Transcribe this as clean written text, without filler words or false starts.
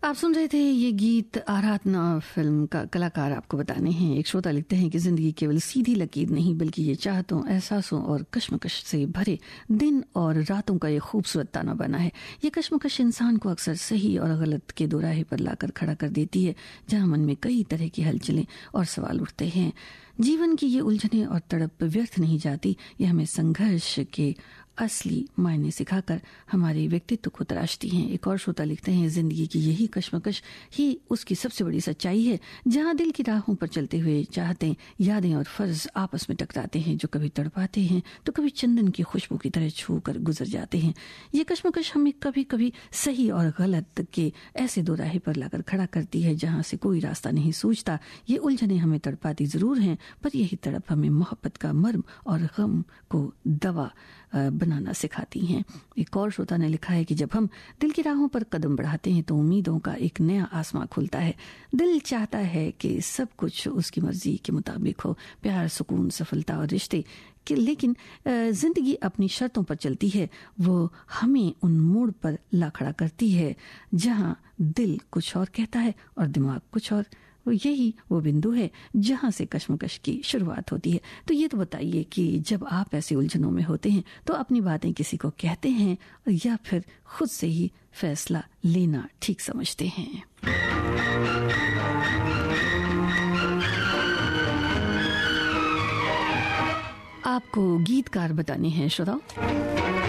आप सुन रहे थे ये गीत आराधना फिल्म का कलाकार आपको बताने हैं। एक श्रोता लिखते हैं कि जिंदगी केवल सीधी लकीर नहीं बल्कि ये चाहतों, एहसासों और कश्मकश से भरे दिन और रातों का ये खूबसूरत ताना बना है। ये कश्मकश इंसान को अक्सर सही और गलत के दोराहे पर लाकर खड़ा कर देती है, जहां मन में कई तरह की हलचलें और सवाल उठते हैं। जीवन की ये उलझनें और तड़प व्यर्थ नहीं जाती, ये हमें संघर्ष के असली मायने सिखाकर हमारे व्यक्तित्व को तराशती हैं। एक और श्रोता लिखते हैं, जिंदगी की यही कश्मकश ही उसकी सबसे बड़ी सच्चाई है, जहां दिल की राहों पर चलते हुए चाहते, यादें और फर्ज आपस में टकराते हैं, जो कभी तड़पाते हैं तो कभी चंदन की खुशबू की तरह छू कर गुजर जाते हैं। ये कश्मकश हमें कभी कभी सही और गलत के ऐसे दोराहे पर लाकर खड़ा करती है जहां से कोई रास्ता नहीं सूझता। ये उलझनें हमें तड़पाती जरूर हैं, पर यही तड़प हमें मोहब्बत का मर्म और गम को दवा बनाना सिखाती हैं। एक और श्रोता ने लिखा है कि जब हम दिल की राहों पर कदम बढ़ाते हैं तो उम्मीदों का एक नया आसमां खुलता है। दिल चाहता है कि सब कुछ उसकी मर्जी के मुताबिक हो, प्यार, सुकून, सफलता और रिश्ते लेकिन जिंदगी अपनी शर्तों पर चलती है। वो हमें उन मोड़ पर ला खड़ा करती है जहां दिल कुछ और कहता है और दिमाग कुछ और। यही वो बिंदु है जहां से कश्मकश की शुरुआत होती है। तो ये तो बताइए कि जब आप ऐसे उलझनों में होते हैं तो अपनी बातें किसी को कहते हैं या फिर खुद से ही फैसला लेना ठीक समझते हैं? आपको गीतकार बताने हैं श्रोताओ।